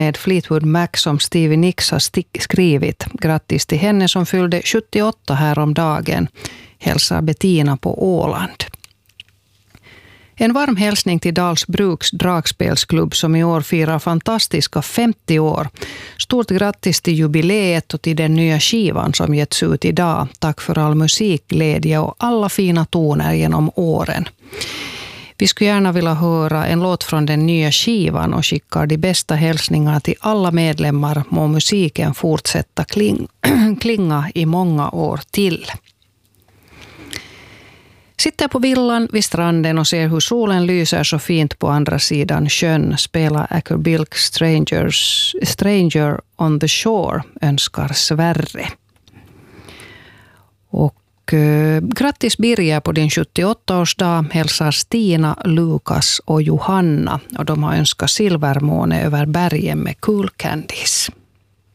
med Fleetwood Mac som Stevie Nicks har skrivit. Grattis till henne som fyllde 78 här om dagen. Hälsar Bettina på Åland. En varm hälsning till Dalsbruks dragspelsklubb som i år firar fantastiska 50 år. Stort grattis till jubileet och till den nya skivan som getts ut idag. Tack för all musikglädje och alla fina toner genom åren. Vi skulle gärna vilja höra en låt från den nya skivan och skickar de bästa hälsningar till alla medlemmar. Må musiken fortsätta klinga i många år till. Sitter på villan vid stranden och ser hur solen lyser så fint på andra sidan sjön. Spelar Acker Bilk Stranger on the Shore, önskar Sverre. Och grattis Birger på din 78-årsdag, hälsar Stina, Lukas och Johanna. Och de har önskat silvermåne över bergen med Cool Candies.